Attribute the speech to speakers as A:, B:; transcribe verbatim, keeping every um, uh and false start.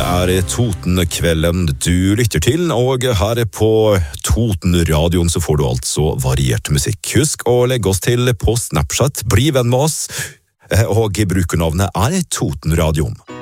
A: er Totenkvelden du lytter til, og her på Totenradioen så får du altså variert musikk. Husk å legge oss til på Snapchat, bli venn med oss, og brukernavnet er Totenradioen.